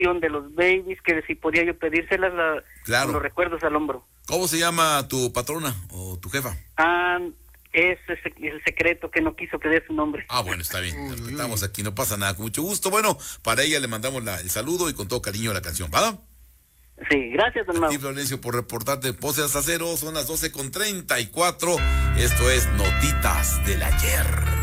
de los babies, que si podía yo pedírselas Claro. con los recuerdos al hombro. ¿Cómo se llama tu patrona o tu jefa? Es el secreto, que no quiso que dé su nombre. Bueno, está bien, respetamos aquí, no pasa nada, con mucho gusto. Bueno, para ella le mandamos el saludo y con todo cariño la canción, ¿va? Sí, gracias, don Mau. A ti, Florencio, por reportarte Pose hasta cero, son las 12:34. Esto es Notitas del Ayer.